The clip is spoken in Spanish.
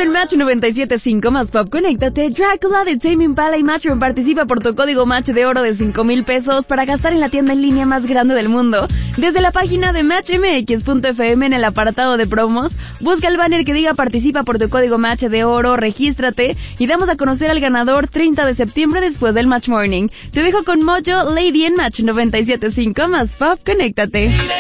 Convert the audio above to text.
en Match 97.5 más Pop. Conéctate. Drácula de Tame Impala y Matchroom participa por tu código Match de oro de 5,000 pesos para gastar en la tienda en línea más grande del mundo. Desde la página de matchmx.fm en el apartado de promos, busca el banner que diga participa por tu código Match de oro, regístrate y damos a conocer al ganador 30 de septiembre después del Match Morning. Te dejo con Mojo Lady en Match 97.5 más Pop. Conéctate.